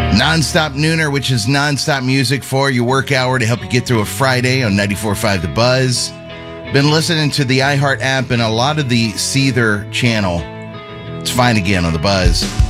Nonstop Nooner, which is nonstop music for your work hour to help you get through a Friday on 94.5 The Buzz. Been listening to the iHeart app and a lot of the Seether channel. It's fine again on The Buzz.